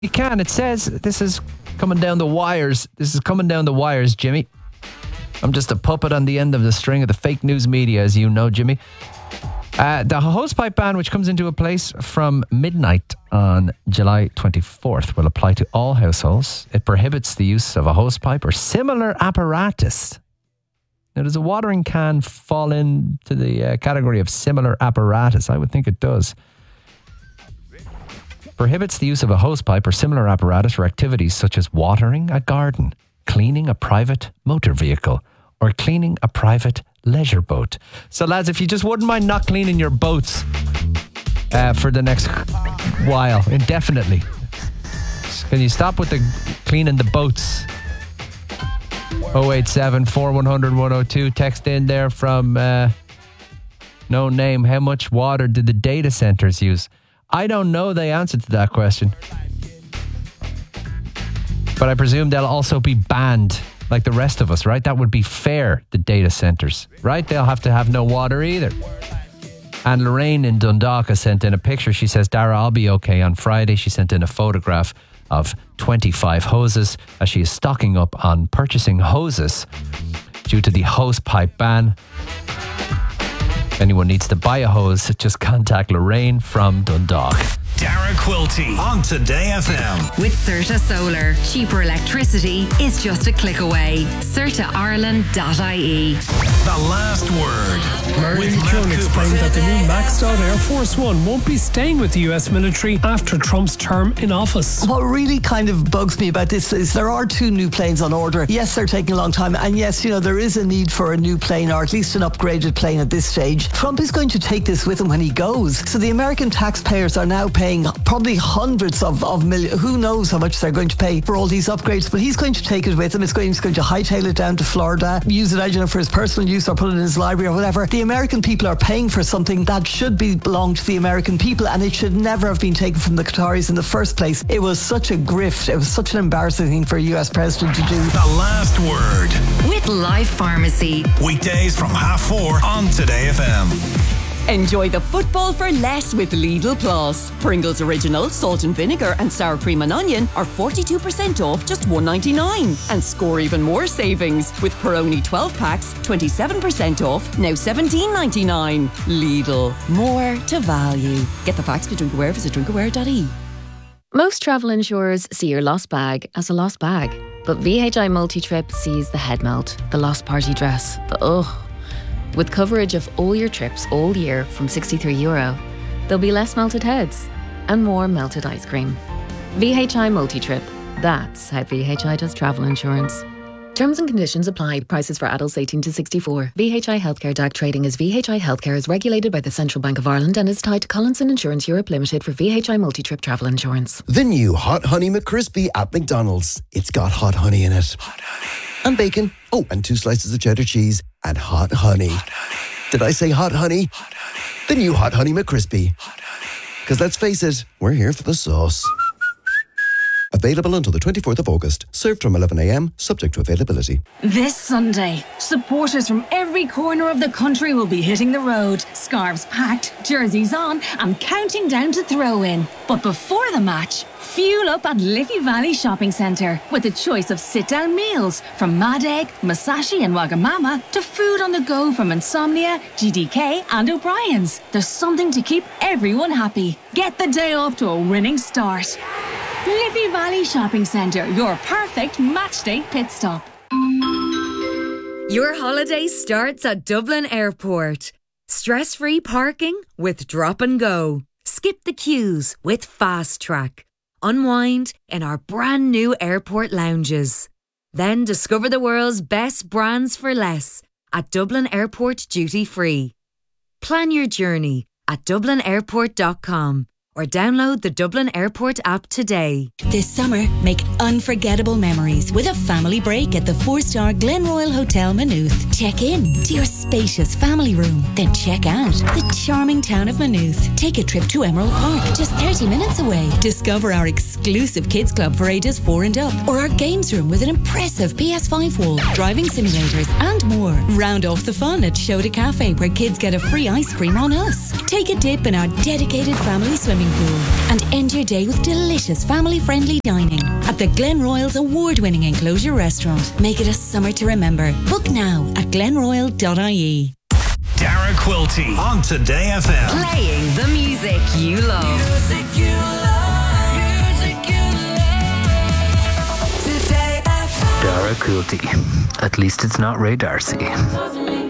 You can. It says this is coming down the wires. This is coming down the wires, Jimmy. I'm just a puppet on the end of the string of the fake news media, as you know, Jimmy. The hosepipe ban, which comes into place from midnight on July 24th, will apply to all households. It prohibits the use of a hosepipe or similar apparatus. Now, does a watering can fall into the category of similar apparatus? I would think it does. Prohibits the use of a hosepipe or similar apparatus for activities such as watering a garden, cleaning a private motor vehicle, or cleaning a private leisure boat. So, lads, if you just wouldn't mind not cleaning your boats for the next while, indefinitely. Can you stop with the cleaning the boats? 087 4100 102. Text in there from no name. How much water did the data centers use? I don't know the answer to that question. But I presume they'll also be banned like the rest of us, right? That would be fair, the data centers, right? They'll have to have no water either. And Lorraine in Dundalk has sent in a picture. She says, Dara, I'll be okay. On Friday, she sent in a photograph of 25 hoses as she is stocking up on purchasing hoses due to the hosepipe ban. If anyone needs to buy a hose, just contact Lorraine from Dundalk. Dara Quilty on Today FM. With Certa Solar, cheaper electricity is just a click away. CertaIreland.ie. The last word. Murray Kuhn explained that the new maxed out Air Force One won't be staying with the US military after Trump's term in office. What really kind of bugs me about this is there are 2 new planes on order. Yes, they're taking a long time, and yes, there is a need for a new plane, or at least an upgraded plane at this stage. Trump is going to take this with him when he goes. So the American taxpayers are now paying probably hundreds of millions. Who knows how much they're going to pay for all these upgrades, but he's going to take it with him. He's going to hightail it down to Florida, use it for his personal use, or put it in his library or whatever. The American people are paying for something that should belong to the American people, and it should never have been taken from the Qataris in the first place. It was such a grift. It was such an embarrassing thing for a US president to do. The last word. With Life Pharmacy. Weekdays from 4:30 on Today FM. Enjoy the football for less with Lidl Plus. Pringles Original, salt and vinegar and sour cream and onion are 42% off just $1.99. And score even more savings with Peroni 12 packs, 27% off, now $17.99. Lidl, more to value. Get the facts to Drinkaware, visit drinkaware.ie. Most travel insurers see your lost bag as a lost bag. But VHI Multi-Trip sees the head melt, the lost party dress, the ugh. With coverage of all your trips all year from €63, there'll be less melted heads and more melted ice cream. VHI Multi-Trip. That's how VHI does travel insurance. Terms and conditions apply. Prices for adults 18 to 64. VHI Healthcare DAC trading as VHI Healthcare is regulated by the Central Bank of Ireland and is tied to Collinson Insurance Europe Limited for VHI Multi-Trip travel insurance. The new Hot Honey McCrispy at McDonald's. It's got hot honey in it. Hot honey. And bacon. Oh, and 2 slices of cheddar cheese. And hot honey. Hot honey. Did I say hot honey? Hot honey. The new Hot Honey McCrispy. Hot honey. Because let's face it, we're here for the sauce. Available until the 24th of August. Served from 11 a.m, subject to availability. This Sunday, supporters from every corner of the country will be hitting the road. Scarves packed, jerseys on, and counting down to throw-in. But before the match, fuel up at Liffey Valley Shopping Centre with a choice of sit-down meals from Mad Egg, Masashi and Wagamama to food on the go from Insomnia, GDK and O'Brien's. There's something to keep everyone happy. Get the day off to a winning start. Liffey Valley Shopping Centre, your perfect matchday pit stop. Your holiday starts at Dublin Airport. Stress-free parking with Drop and Go. Skip the queues with Fast Track. Unwind in our brand new airport lounges. Then discover the world's best brands for less at Dublin Airport Duty Free. Plan your journey at dublinairport.com or download the Dublin Airport app today. This summer, make unforgettable memories with a family break at the 4-star Glenroyal Hotel Maynooth. Check in to your spacious family room, then check out the charming town of Maynooth. Take a trip to Emerald Park, just 30 minutes away. Discover our exclusive kids club for ages 4 and up, or our games room with an impressive PS5 wall, driving simulators, and more. Round off the fun at Shoda Cafe, where kids get a free ice cream on us. Take a dip in our dedicated family swimming swimming pool and end your day with delicious family-friendly dining at the Glenroyal's award-winning enclosure restaurant. Make it a summer to remember. Book now at glenroyal.ie. Dara Quilty on Today FM. Playing the music you love. Dara Quilty. At least it's not Ray Darcy.